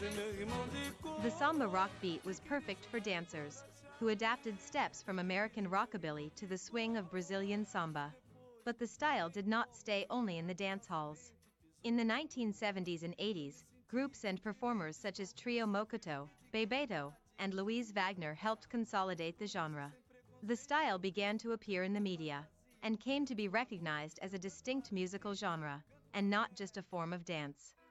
The samba rock beat was perfect for dancers, who adapted steps from American rockabilly to the swing of Brazilian samba. But the style did not stay only in the dance halls. In the 1970s and 80s, groups and performers such as Trio Mocoto, Bebeto, and Louise Wagner helped consolidate the genre. The style began to appear in the media, and came to be recognized as a distinct musical genre, and not just a form of dance.